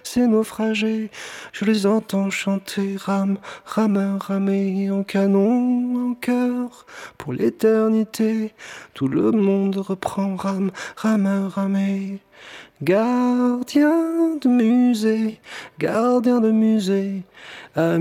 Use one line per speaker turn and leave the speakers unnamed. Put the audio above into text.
ces naufragés, je les entends chanter, rame, rameur, ramer, en canon, en chœur, pour l'éternité, tout le monde reprend, rame, rameur, ramer. Gardien de musée,